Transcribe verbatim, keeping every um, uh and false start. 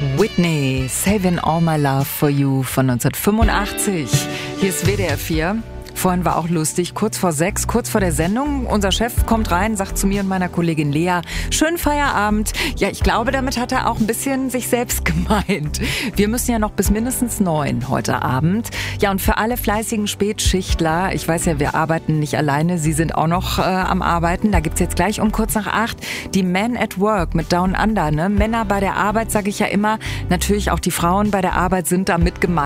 Whitney, Saving All My Love for You von neunzehnhundertfünfundachtzig. Hier ist W D R vier. Vorhin war auch lustig, kurz vor sechs, kurz vor der Sendung. Unser Chef kommt rein, sagt zu mir und meiner Kollegin Lea, schönen Feierabend. Ja, ich glaube, damit hat er auch ein bisschen sich selbst gemeint. Wir müssen ja noch bis mindestens neun heute Abend. Ja, und für alle fleißigen Spätschichtler, ich weiß ja, wir arbeiten nicht alleine, Sie sind auch noch äh, am Arbeiten. Da gibt's jetzt gleich um kurz nach acht die Men at Work mit Down Under. Ne? Männer bei der Arbeit, sage ich ja immer. Natürlich auch die Frauen bei der Arbeit sind da mit gemeint.